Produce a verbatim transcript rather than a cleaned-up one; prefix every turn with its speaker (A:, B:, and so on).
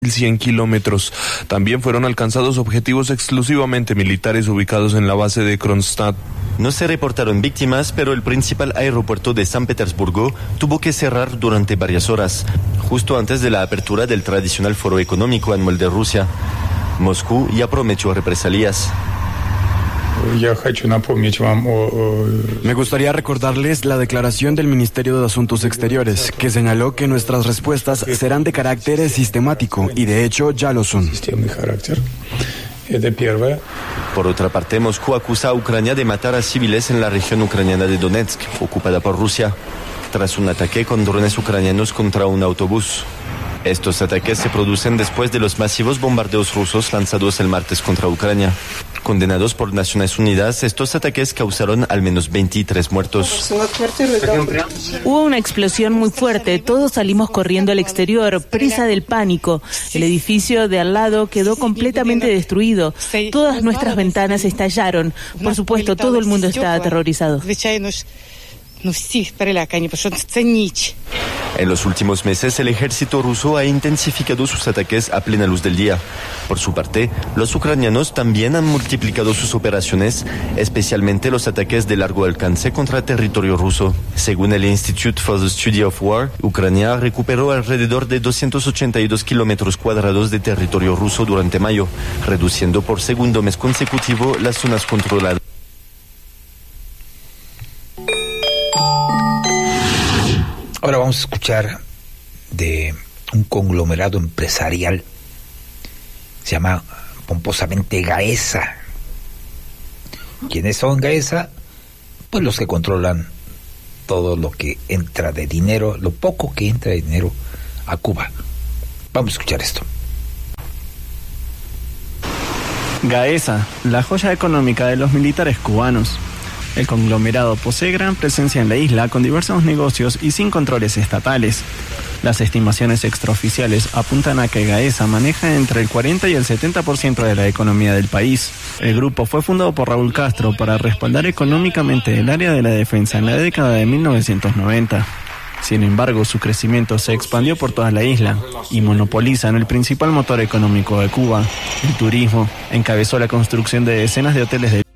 A: cien kilómetros. También fueron alcanzados objetivos exclusivamente militares ubicados en la base de Kronstadt.
B: No se reportaron víctimas, pero el principal aeropuerto de San Petersburgo tuvo que cerrar durante varias horas, justo antes de la apertura del tradicional foro económico anual de Rusia. Moscú ya prometió represalias.
C: Me gustaría recordarles la declaración del Ministerio de Asuntos Exteriores, que señaló que nuestras respuestas serán de carácter sistemático, y de hecho ya lo son.
B: Por otra parte, Moscú acusa a Ucrania de matar a civiles en la región ucraniana de Donetsk, ocupada por Rusia, tras un ataque con drones ucranianos contra un autobús. Estos ataques se producen después de los masivos bombardeos rusos lanzados el martes contra Ucrania. Condenados por Naciones Unidas, estos ataques causaron al menos veintitrés muertos.
D: Hubo una explosión muy fuerte, todos salimos corriendo al exterior, presa del pánico. El edificio de al lado quedó completamente destruido. Todas nuestras ventanas estallaron. Por supuesto, todo el mundo está aterrorizado.
B: En los últimos meses, el ejército ruso ha intensificado sus ataques a plena luz del día. Por su parte, los ucranianos también han multiplicado sus operaciones, especialmente los ataques de largo alcance contra territorio ruso. Según el Institute for the Study of War, Ucrania recuperó alrededor de doscientos ochenta y dos kilómetros cuadrados de territorio ruso durante mayo, reduciendo por segundo mes consecutivo las zonas controladas.
E: Ahora vamos a escuchar de un conglomerado empresarial, se llama pomposamente Gaesa. ¿Quiénes son Gaesa? Pues los que controlan todo lo que entra de dinero, lo poco que entra de dinero a Cuba. Vamos a escuchar esto.
F: Gaesa, la joya económica de los militares cubanos. El conglomerado posee gran presencia en la isla con diversos negocios y sin controles estatales. Las estimaciones extraoficiales apuntan a que Gaesa maneja entre el cuarenta y el setenta por ciento de la economía del país. El grupo fue fundado por Raúl Castro para respaldar económicamente el área de la defensa en la década de mil novecientos noventa. Sin embargo, su crecimiento se expandió por toda la isla y monopolizan el principal motor económico de Cuba, el turismo. Encabezó la construcción de decenas de hoteles de